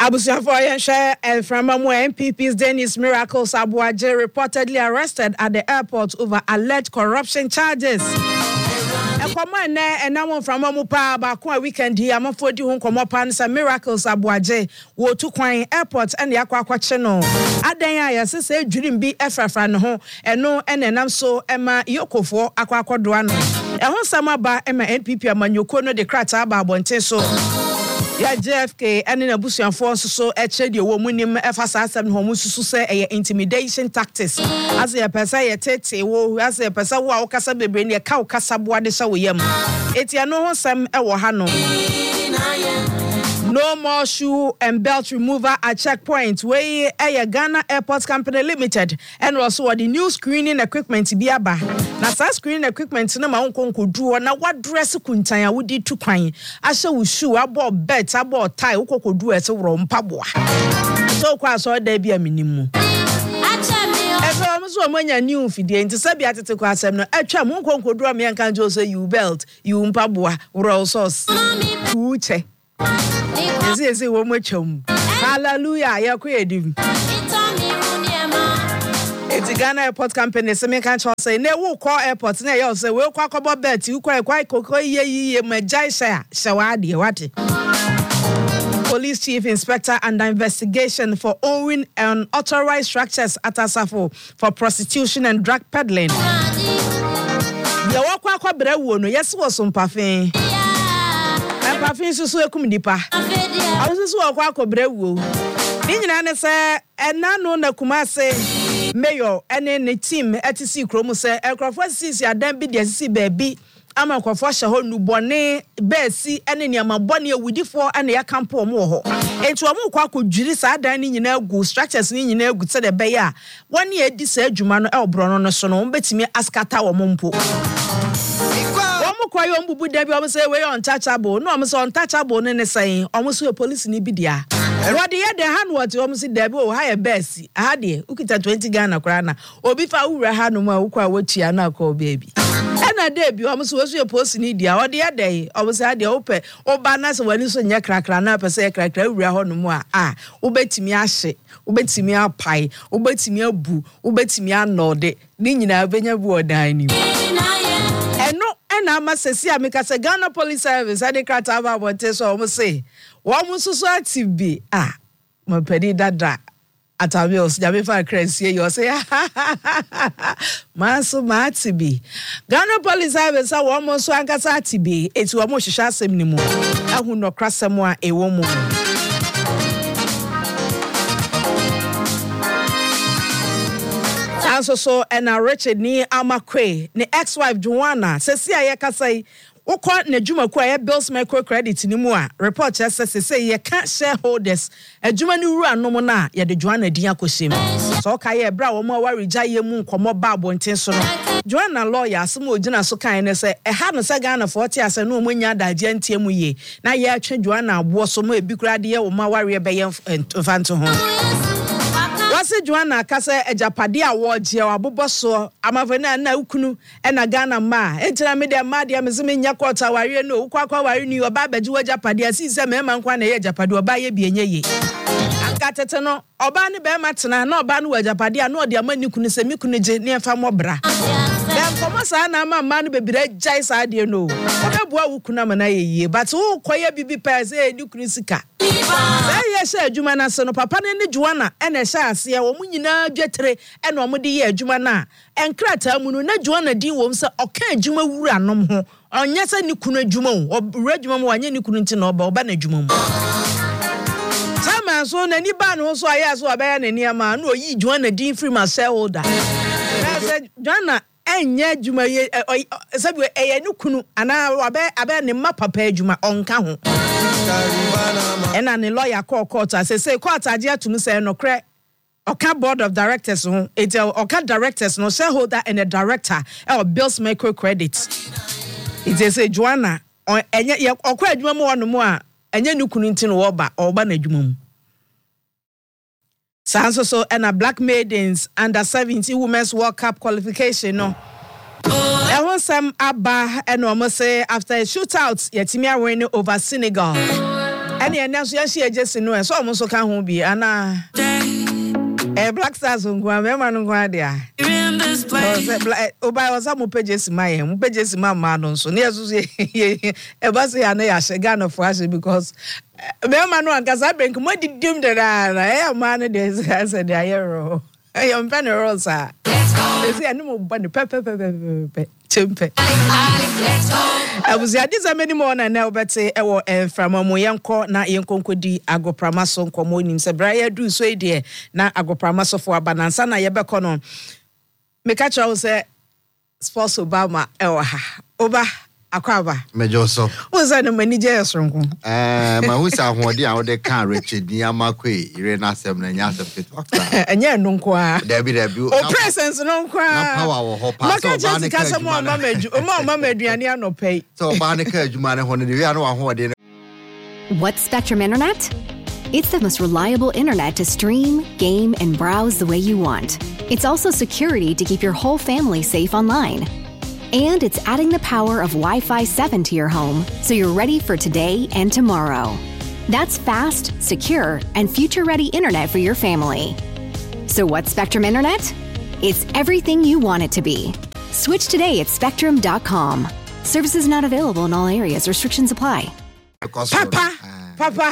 Abusiafo Yenshe and from MPP's Dennis Miracles Abuaje reportedly arrested at the airport over alleged corruption charges. Ekoma and now from Amupa Bakwa weekend here, I'm for doing Komopan Miracles Abuaje, wo to Quine Airport and the Aqua Channel. Adaya, say, Judim be Efrafran ho, and no, and I'm so Emma Yoko for Aqua Quadrano. And one summer by Emma NPP Manukono de Krata Babonte so. Ya JFK and in a bush and force so a chedia woman FSS and homusu say a intimidation tactics. As a person tete wo as a person wa okasa bebre ne ka okasa boa de sha wo yam. Etia no ho sam e wo ha no. No more shoe and belt remover at checkpoint where a Ghana Airport Company Limited and also the new screening equipment to be aba. Na sa screening equipment na ma won kodu na what dress kuntan wodi tu kwan. Asha wo shoe abo belt abo tie wo kodu ese woro mpaboa. So kwa so da bia minimu. Ezo amso amanya new fidie nti sabi atete kwa asem no atwa mo kodu am yan kan jo say you belt you mpaboa woro sauce. Uche. Yes, one more chum. Hallelujah, Yakuedim. It's a Ghana Airport Company, so make a say, no, we'll call airports, nay, also, we'll call about bet, you quite cocoa, ye, my jai shawadi, what? Police Chief Inspector under investigation for owning unauthorized structures at Asafo for prostitution and drug peddling. The Wakwa Brewono, yes, was some parfum. Parfum so ekumdipa. Awusu so akwa akobrewu. Ni nyina ne se enano na Kumase mayor ene ne team etisi kromu se ekrofo sisi adan bi de sisi baabi ama kwafo hye ho nubone beesi ene ne amabone awudifo ene ya kampo omo ho. Entu omo kwa akodwiri sa adan ni nyina agu structures ni nyina agu se de be ya woni edi sa adwuma no e obro no so no betimi askata wo mompo. Kwa yo mbubu debi omo say we untouchable no omo say untouchable ne say omo say police ni bidia what the head hand what omo say debi o high best aha de ukita 20 Ghana kra na obi fa wura ha no ma ukwa wotua na ko baby ena debi omo say we police ni dia what the head omo say de ope oba na say wani so nya krakra na pese krakra wura ho no mu a obetimi ahye obetimi apai obetimi abu obetimi anode ni nyina benya bu odan ni na masesi ameka se Ghana Police Service ade krata aba bonte so omo say wo mususu active bi mo pedi dada atabi os jabe fa krensie yo say maso matibi Ghana Police Service wo mo so ankasa atibi eti wo mo hwehwa asem ni mu ahu no krasem a ewo mu so and Richard ni Amakwe ni ex-wife Joanna sesi aye kasai ukọ na adwuma kwa ya bills microcredit ni mu a report say ye can shareholders adwuma ni wura no na ye de Joanna din akoshem so ka ye bra wo ma warija ye mu nkomo ba abonten so no Joanna lawyer asem ogina so kan ne say ha no say Ghana 40 ase no omonya adaje antiemu ye na ye atwe Joanna abo so ma ebi kura de ye wo ma ware be ye fanto ho Wase Joanna kasa ejapade a woje waboboso amavena na ukunu ena Ghana ma ejira me de ma de amezime nya kwota ware no ukwa ware ni oba baji wajapade asise mema nkwa na ye japade oba ye bienye ye ankatete no oba ne be matena na oba no wajapade a no ode amani kunu se mikunu je ne fa mobra dem komo sa na ma no bebire jai sa de no obebua ukuna ma na ye but wo koye bibi pa se edi kunu sika say she adwuma na se no papa ne Joanna ene she ase wo mu nyina dwetere ene o mu de ye adwuma na enkrata mu no na Joanna din wo se oka adwuma wura nom ho onye se ni kunu adwuma wo wura adwuma mu anye ni kunu nti na oba na adwuma mu sama so na ni ba no so aya so abaya na ni ama na oyi Joanna din free my shareholder say Joanna enye adwuma ye sabi eye ni kunu ana abe ne ma papa adwuma onka ho ena ne lawyer court say court age atum say no kre oka board of directors ho it oka directors no shareholder and a director or bills microcredit it say Joanna enye okwa adwuma mu wono mu a enye ni kunu nti no oba na adwuma mu sanso so and a Black Maidens under 17 Women's World Cup qualification no Ehon sam aba and almost say after a shootout yetimi winning over Senegal Any and so she just no so almost so can be ana Black Stars ngwa me ma ngwa dia in this place oba was am pages my pages ma no so na so e ba se ya na ya shega no for us because me ma no ankasa bank mo didim da ma no dey say dey ayero I am panel sir. Let's go. No more pe chimpe. I was here this many more na now but say from Moyanko na yenkonko di agoprama so nkomo nim se bra do so e de na agoprama so for abanansa na ye beko no. Me catch you say sports Obama ha. Oba akwaba mejo so woza no manager yesronko ma husa ahode a wode kan Richard ni amakwe ire na asem na nya asem fit enye no nko a debi o presence no nko a na power wo ho pass so ba ne ka mo mama aduane anopai so ba ne ka adwuma ne ho ne wi ano ahode. What's Spectrum Internet? It's the most reliable internet to stream, game, and browse the way you want. It's also security to keep your whole family safe online. And it's adding the power of Wi-Fi 7 to your home, so you're ready for today and tomorrow. That's fast, secure, and future-ready internet for your family. So what's Spectrum Internet? It's everything you want it to be. Switch today at spectrum.com. Services not available in all areas. Restrictions apply. Papa.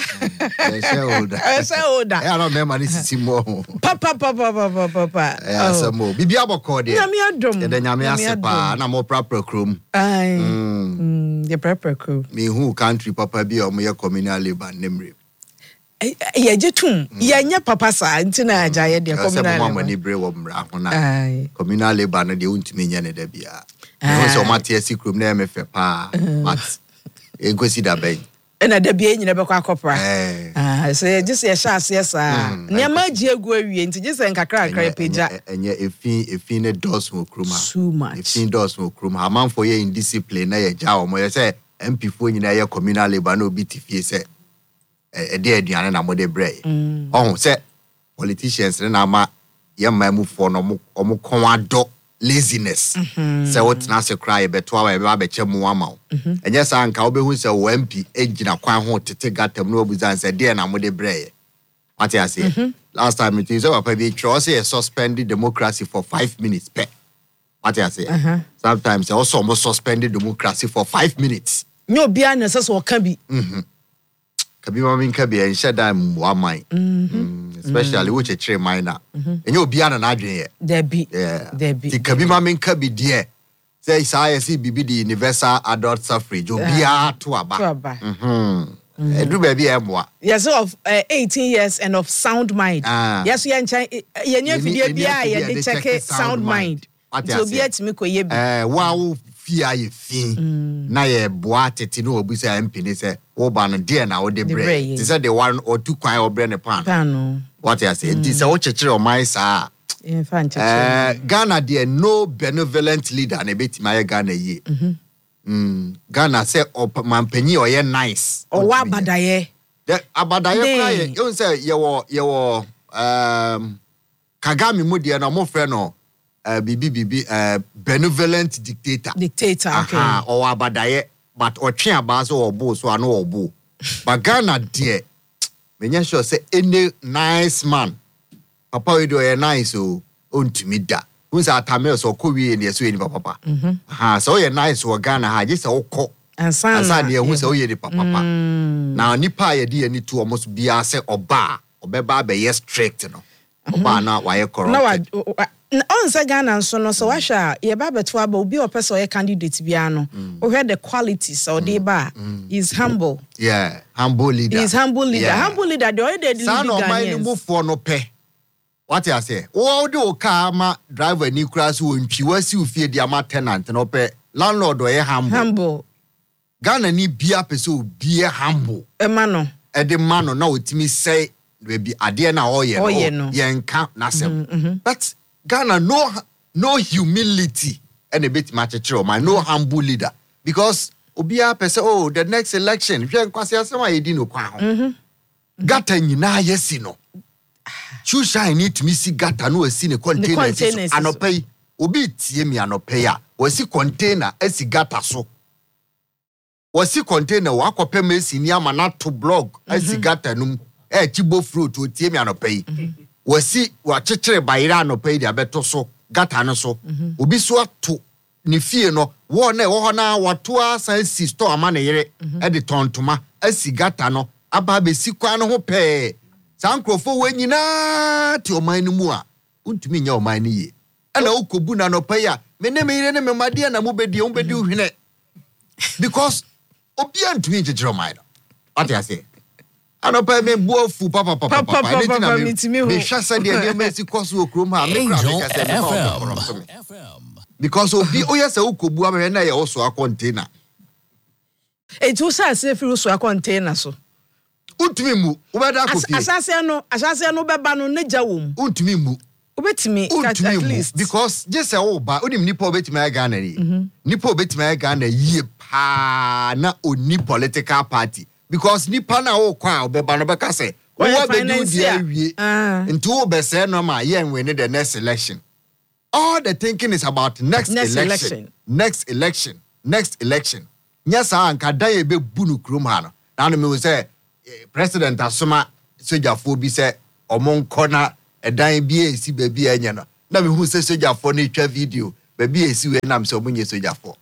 I say older. I don't remember this more. Papa. Yeah, some more. Bibi aboko de. Nyame adom. De nyame asepa na mo proper krom. Ai. The proper krom. Me who country papa bi o mo ye communal labor nemre. Ye jetum. Ye nya papa sa ntina aja ye de communal labor. Mo mani bre wo mra ho na. Communal labor na de untimi nya ne da bia. No so mate asi krom na me fe pa. But e gosi da ben. Na da bia nyina be kwa akopra so just ye sha ase sa ne ma gi egu awie nti just nkakra akra peja enye efi ne dos mo kroma so much efi dos mo kroma amanfo ye indiscipline na ye ja o mo ye say MP fo nyina ye communal labor na obi tifie say e de aduane na mo de bre oh say politicians na ma ye mamu fo no mo kon ado laziness say what na se cry beto awa be abeche mu ama enye sa nka obehu say o MP ejina kwan ho tete gatam no obuzan say de na mo de breye what you say last time it is papa be tro say suspend democracy for 5 minutes pe what you say sometimes also almost suspend democracy for 5 minutes nyo bia na so kan bi kabi mama nka bi en sheda mu amai especially which a tree minor and you be an adwin there be the kabi mama nka bi de say say bibi the universal adult suffrage obia to aba edu baby emwa yes of 18 years and of sound mind yes you nya video bia ye dey check sound mind so bia timi koye bi wow fia ye fin na ye boa tete no obu say MP ni say wo ba no de na wo de bre ti say the one or two kwan obre ne pan what you say ti say wo chechire o mai sa in fact Ghana there no benevolent leader na betima ye Ghana ye Ghana say mampanyi o ye nice o wa abadaye cry you say ye wo Kagame mu de na mo frɛ no bibi benevolent dictator okay or abadaye but otwe aba so obo so ano obo but Ghana there me sure say any nice man papa we do a nice o ontumi da unsa atame so ko wie ne so eni papa so ye nice wo Ghana ha je se wokọ ansa ne hu se wo ye ni papa na nipa ye de ani tu almost bia se oba obeba be ye strict no oba na wa ye corrupt on say Ghana so no so wahwa ye ba beto aba obi o person ye candidate bia no o hear the qualities or dey ba is humble humble leader humble leader the way they lead Ghana san o man mu fo no pe what you say wo de o car ma driver ni kura so ntwi wasi ofie dia ma tenant no pe landlord o ye humble Ghana ni bia pe so bia humble no e de mano na otimi say be ade na o ye no ye nka na sem but Ghana no humility and a bit mature my no humble leader because obia pese the next election hwe nkwase asema yedi no kwa ho gata nyina yesi no shusha need to see gata no asi ne containers anopai obi tie mi anopai a wasi container asi gata so wasi container wakɔpɛ mesi ni ama na to blog asi gata num chibo fruit otie mi anopai wasi wakyekere bayira anopai dia beto so gata no so obi so ato ni fie no wo na wo na wato asan si store ama na yere de tontoma asi gata no aba besi kwa no ho pɛ sankrofo wanyina ti oman no mu a untumi nya oman ni ye ana ukobu na anopai a me ne me yere ne me made na mo bedi uhwene because obi antumi jejero oman no what you say anopa me boafu papa me shasa de mesi koso okrom ha me kra me FM because obi oyese ukobu amere na ye oso container etu sa se fi so container so untumi mu ubeda kopi asase no beba no na gya wom untumi mu ubetimi at least because just oba onim nipa obetimi aga na ni nipa obetimi aga na yie pa na oni political party because nipa na wo kwa obeba no beka se wo be do dia wie nti wo be se no ma ye nwe ni the next election. All the thinking is about next election. Yes, anka da ye be bunu krum ha no na no me say president asoma soja fo bi say omonko na edan bi esi ba bi anya no na me hu say soja fo na twa video ba bi esi we nam say omonye soja fo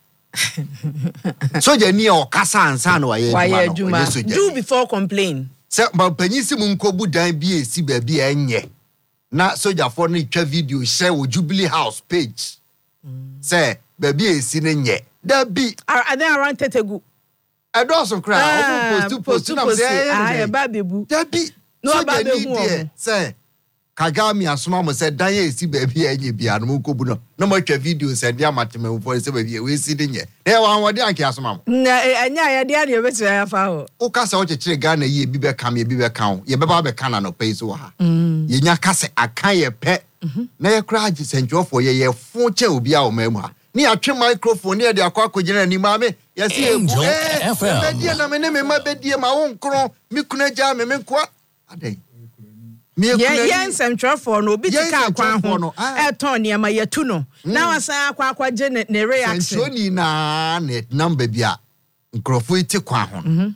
soja ni o kasa ansa na waye juma do before complain say ba panyisi mu nkobu dan bi esi ba bi anye na soja fo na twa video share wo Jubilee House page say ba bi esi ne nye da bi and then around tetegu I don't so cry post na say ba bebu da bi no ba bebu say Kagami asoma mo say dan esi ba bi anye bia no nkobu no na mo twa video say dia matemem for say ba bi we si de nye na wan wode anke asoma mo na anya ya dia de betu ya fa ho o kasa o chekire Ghana ye bi be kam ye bi be kan ye be ba be kan na no pay so ha ye nya kase akan ye pe na ye kra agi sentwofo ye fo che obi a o mamu ha ni atwe microphone ni de akwa akogina ni maame ye se e be die na me ne me ma be die ma wo nkro mi kuna ja me nkwa adai yen sentwofo no obi tika akwa ho e ton ne ma yetu no na wasan akwa je ne reaction sentoni na ne number bia nkrofo iti kwa ho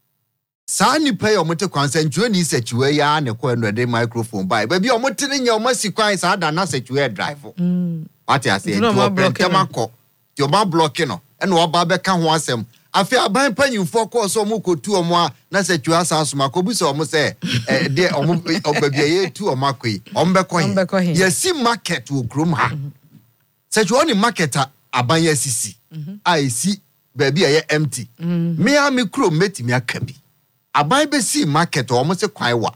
sa ni pay o mote kwan sentoni sechiwe ya ne ko no de microphone bai ba bia o mote ne nya o masi kwan sa da na sechiwe drive what you say to block ti o ma block no e no oba be ka ho asem afi aban panyimfo ko so mo kotu o mo a na sechiwe asasoma ko bi so o mo say de o mo obabia ye tu o makoi o mbe ko ye si market wo krom ha sechiwe ni market aban ya sisi a esi baby ye empty me a me krom metimi aka bi aban be si market o mo se kwan wa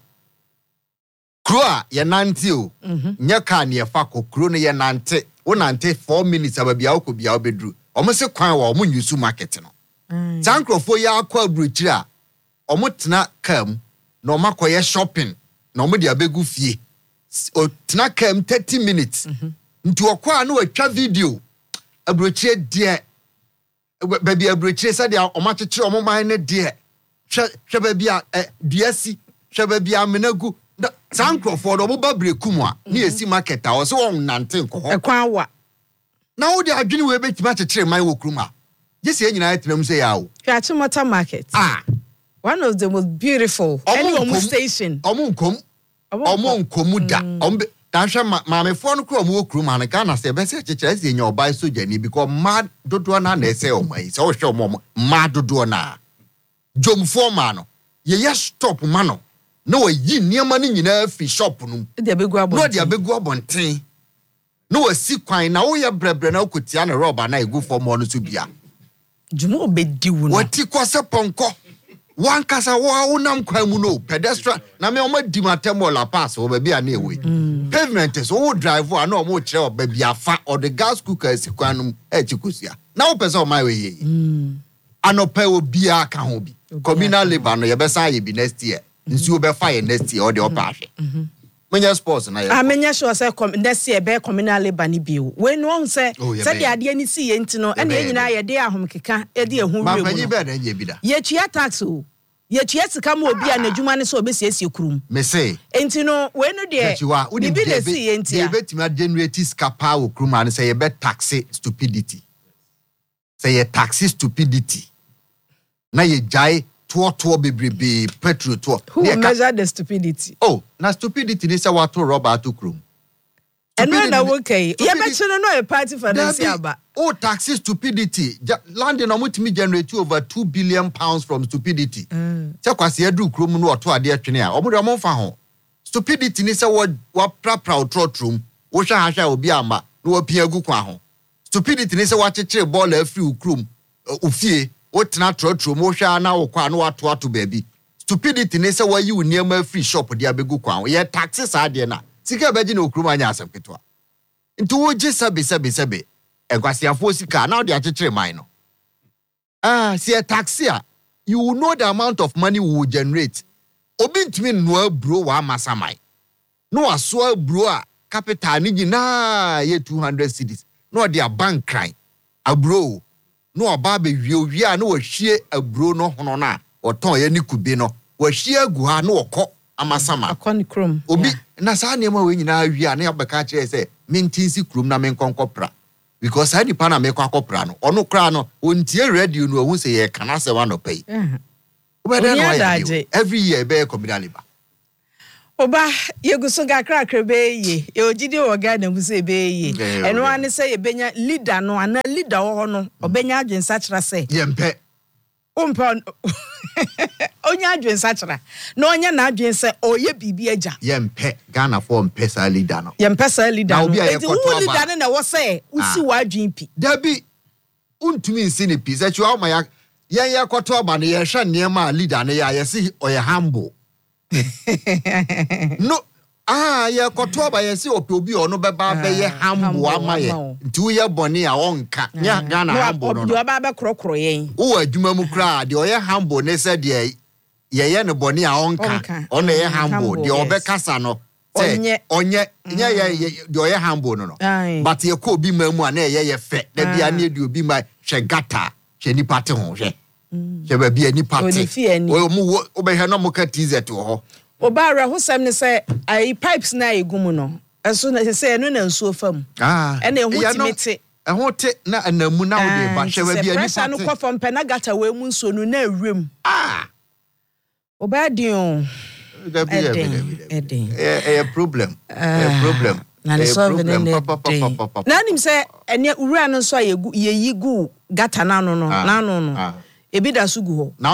kro a ye nante o nya ka ne ye fa ko kro ne ye nante wo nante 4 minutes ababia ko bia obedru o mo se kwan wa o mo nyusu market no sankrofo ya akwa bruchiri a o mo tena kam na o makoye shopping na o mo dia begu fie o tena kam 30 minutes nti okwa na watwa video abrochire die baby abrochire sa dia o ma kyekere o mo man ne die hwe baby a duasi hwe baby a menagu sankrofo do mo ba brekum a na esi market a o se won nante nko ekwan wa na wo dia adwene we betima kyekere man wo kruma jesi enyina etenam se ya wo Achimota market one of the most beautiful any station omo nkomu da ombe danhwe maamefo no kro omo kruma na Ghana se be se kyekere se enya obai soja ni because mad dodo na na ese omai se wo hwe omo mad dodo na jomfo ma no ye stop ma no na wayi niema ni nyina fi shop no dia begu abonten no wasi kwan na wo ye brebre na okotia na rubber na egu for mo no so bia jumo obedi wo no wati kwase ponko wan kasa wo nam kwan mu no pedestrian na me o ma di matemo la pass wo ba bia na ewe pavement so wo drive a na o mo kire o ba bia fa o the gas cooker si kwan no e chikusia na wo pese o ma we ye anopa wo bia ka ho bi communal labor no ye be sa ye bi next year nsi be fa ye next year o de opahwe menya sports na ye menya sure say next year be communal labor ni bio we no say de ade ni si ye ntino ene enyina ye de ahomkeka e de ehu rewu ma be na ye bi da ye tua tax o ye tua sika ma obi a nadwuma ne so obesiesie kurum me say ntino we no de bi de si ye ntia ye betima generate scapa wo kurum an say ye be tax stupidity say ye tax stupidity na ye jai to bebrebe petrol to. Who measure the stupidity? Oh, na stupidity ni say what to rubber to chrome. And when I okay, yeah, but you know a party for this year, but taxi stupidity. London omutimi generate over £2 billion from stupidity. Say kwase adu krom no oto ade atwene a omo de omo fa ho. Stupidity ni say what proud trotrum. Wo hwa ha obi ama no opia gu kwa ho. Stupidity ni say what chekere ball afri ukrom ofie wo tena trotrum wo hwa na wo kwa no wato baby. Stupidity ni say what you near my free shop de abegu kwa ho. Ye taxes ade na. Sika beji na okrum anya asem ketwa. Nti wo je sebe. Egwasiafo sika na de achekere man no. See a taxi you will know the amount of money we will generate. Obi ntimi no bro wa masamai. No aso bro a capital ni gina ye 200 cedis. No dia bank cry. A bro no aba be wi a no hwie a bro no hono na oton ye ni kube no. Wa hwie agu ha no okọ amasama. Akon krom. Obi na sa niam we nyina wi a na yabeka kire se mentinsi krom na menkonkopra. Because I depend on me kwakopra no. Ono kra no ontie radio no hu se ye kana se wa no pay. Every year be communal labor. Oba yeguso gakra be ye. E ogidi wo ga na mu se be ye. Eno ane se ye benya leader no ana leader wo no obenya adwensa kira se. Yempe. Umpa onya adwensa kira. Na onya na adwensa oye bibi aja. Yempe Ghana for mpesa leader no. Yempesa leader no. Eti wo leader na wo se usi wa adwen pi. Dabi untumi nsi ne pi. Se chiwa ma ya ye kwato aba ne ye hwe niema leader ne ya yesi oye humble. No ye kwato aba yesi obi ono beba be ye humble ama ye. Nti wo ye boni a wonka. Nya Ghana humble no. Obi oba be krokro yen. Wo adwuma mu kra de oye humble ne se de ye ne boni a wonka. Ono ye humble de obekasa no. Onye de oye humble no. But ye ko obi mamu a na ye fe. Da bia na de obi ma hwe gata. Hwe ni pate ho hwe. Sheba bi ani party. O mu obehwe no muka TZ ho. Obara hosam ne say ai pipes na egumu no. Eso na say no na nsuo fam. E na ehu timete. Ehu te na anamu na wo de ba sheba bi ani party. No kwa fam pena gata we mu nsuo no na awrem. Obadion. There be a problem. A problem. Na le solve ne na nim say enya ura no so ye yi gu gata na no. Ebi da sugu ho.